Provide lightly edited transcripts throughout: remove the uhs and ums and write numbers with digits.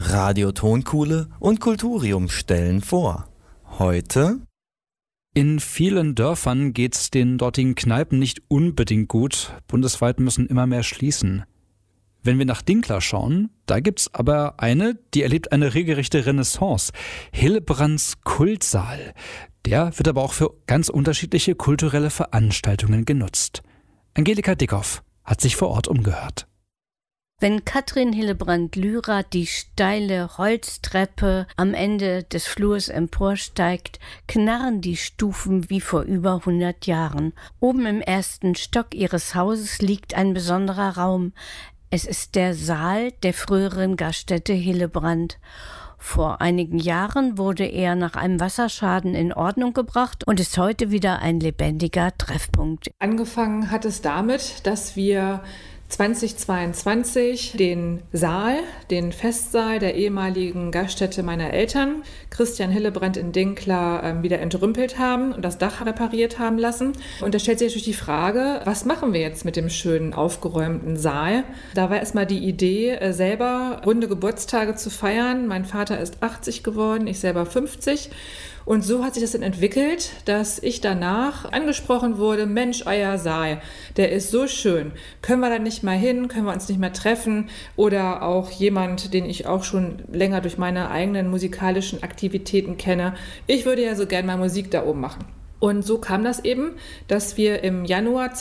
Radio Tonkuhle und Kulturium stellen vor. Heute: In vielen Dörfern geht's den dortigen Kneipen nicht unbedingt gut. Bundesweit müssen immer mehr schließen. Wenn wir nach Dinkler schauen, da gibt's aber eine, die erlebt eine regelrechte Renaissance. Hillebrands Kultsaal. Der wird aber auch für ganz unterschiedliche kulturelle Veranstaltungen genutzt. Angelika Dickhoff hat sich vor Ort umgehört. Wenn Katrin Hillebrand-Lyra die steile Holztreppe am Ende des Flurs emporsteigt, knarren die Stufen wie vor über 100 Jahren. Oben im ersten Stock ihres Hauses liegt ein besonderer Raum. Es ist der Saal der früheren Gaststätte Hillebrand. Vor einigen Jahren wurde er nach einem Wasserschaden in Ordnung gebracht und ist heute wieder ein lebendiger Treffpunkt. Angefangen hat es damit, dass wir 2022 den Saal, den Festsaal der ehemaligen Gaststätte meiner Eltern, Christian Hillebrand in Dinkler, wieder entrümpelt haben und das Dach repariert haben lassen. Und da stellt sich natürlich die Frage, was machen wir jetzt mit dem schönen, aufgeräumten Saal? Da war erstmal die Idee, selber runde Geburtstage zu feiern. Mein Vater ist 80 geworden, ich selber 50. Und so hat sich das dann entwickelt, dass ich danach angesprochen wurde, Mensch, euer Saal, der ist so schön. Können wir da nicht mal hin? Können wir uns nicht mehr treffen? Oder auch jemand, den ich auch schon länger durch meine eigenen musikalischen Aktivitäten kenne. Ich würde ja so gern mal Musik da oben machen. Und so kam das eben, dass wir im Januar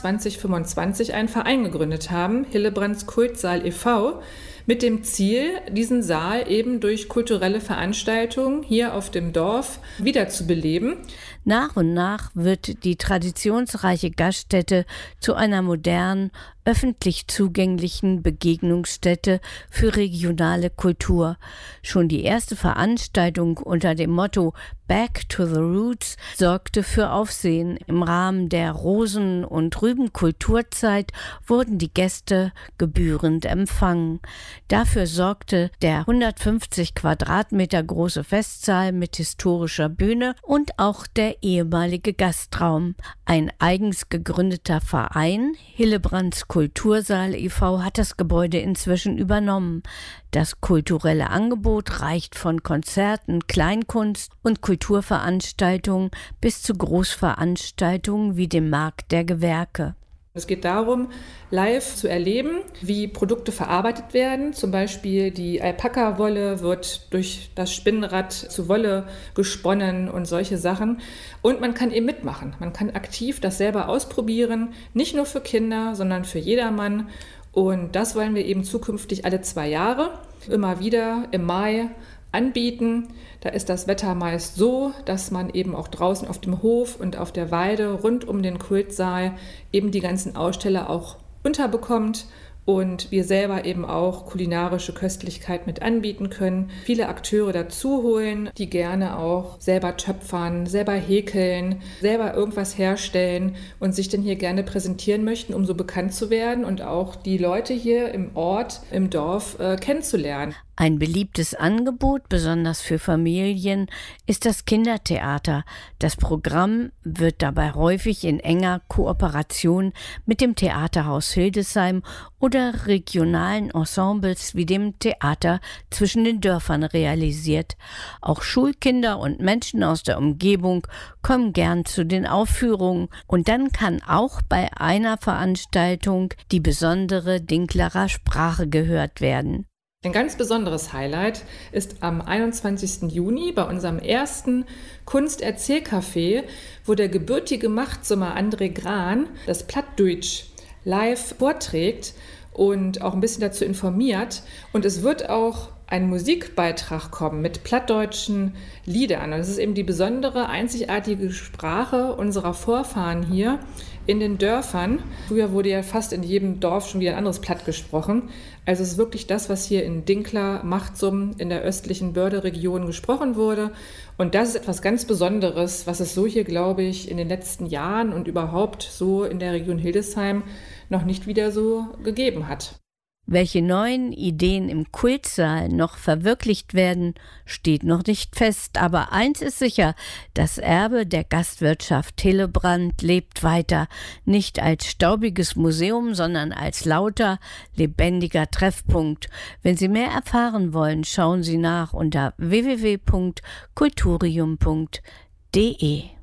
2025 einen Verein gegründet haben, Hillebrands Kultsaal e.V., mit dem Ziel, diesen Saal eben durch kulturelle Veranstaltungen hier auf dem Dorf wiederzubeleben. Nach und nach wird die traditionsreiche Gaststätte zu einer modernen, öffentlich zugänglichen Begegnungsstätte für regionale Kultur. Schon die erste Veranstaltung unter dem Motto Back to the Roots sorgte für Aufsehen. Im Rahmen der Rosen- und Rübenkulturzeit wurden die Gäste gebührend empfangen. Dafür sorgte der 150 Quadratmeter große Festsaal mit historischer Bühne und auch der ehemalige Gastraum. Ein eigens gegründeter Verein, Hillebrands Kultursaal e.V., hat das Gebäude inzwischen übernommen. Das kulturelle Angebot reicht von Konzerten, Kleinkunst und Kulturveranstaltungen bis zu Großveranstaltungen wie dem Markt der Gewerke. Es geht darum, live zu erleben, wie Produkte verarbeitet werden. Zum Beispiel die Alpaka-Wolle wird durch das Spinnrad zu Wolle gesponnen und solche Sachen. Und man kann eben mitmachen. Man kann aktiv das selber ausprobieren, nicht nur für Kinder, sondern für jedermann. Und das wollen wir eben zukünftig alle 2 Jahre immer wieder im Mai anbieten. Da ist das Wetter meist so, dass man eben auch draußen auf dem Hof und auf der Weide rund um den Kultsaal eben die ganzen Aussteller auch unterbekommt und wir selber eben auch kulinarische Köstlichkeit mit anbieten können. Viele Akteure dazu holen, die gerne auch selber töpfern, selber häkeln, selber irgendwas herstellen und sich dann hier gerne präsentieren möchten, um so bekannt zu werden und auch die Leute hier im Ort, im Dorf kennenzulernen. Ein beliebtes Angebot, besonders für Familien, ist das Kindertheater. Das Programm wird dabei häufig in enger Kooperation mit dem Theaterhaus Hildesheim oder regionalen Ensembles wie dem Theater zwischen den Dörfern realisiert. Auch Schulkinder und Menschen aus der Umgebung kommen gern zu den Aufführungen und dann kann auch bei einer Veranstaltung die besondere Dinklerer Sprache gehört werden. Ein ganz besonderes Highlight ist am 21. Juni bei unserem ersten Kunsterzählcafé, wo der gebürtige Machtsummer André Gran das Plattdeutsch live vorträgt und auch ein bisschen dazu informiert. Und es wird auch ein Musikbeitrag kommen mit plattdeutschen Liedern. Und das ist eben die besondere, einzigartige Sprache unserer Vorfahren hier in den Dörfern. Früher wurde ja fast in jedem Dorf schon wieder ein anderes Platt gesprochen. Also es ist wirklich das, was hier in Dinkler, Machtsum, in der östlichen Börde-Region gesprochen wurde. Und das ist etwas ganz Besonderes, was es so hier, glaube ich, in den letzten Jahren und überhaupt so in der Region Hildesheim noch nicht wieder so gegeben hat. Welche neuen Ideen im Kultsaal noch verwirklicht werden, steht noch nicht fest. Aber eins ist sicher, das Erbe der Gastwirtschaft Hillebrand lebt weiter. Nicht als staubiges Museum, sondern als lauter, lebendiger Treffpunkt. Wenn Sie mehr erfahren wollen, schauen Sie nach unter www.kulturium.de.